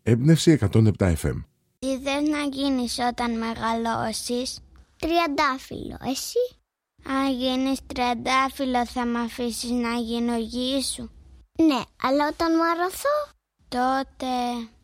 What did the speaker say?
Έμπνευση 107 FM. Τι θες να γίνεις όταν μεγαλώσεις? Τριαντάφυλλο. Εσύ? Αν γίνεις τριαντάφυλλο θα μ' αφήσεις να γίνω γη σου? Ναι, αλλά όταν μαρωθώ? Τότε...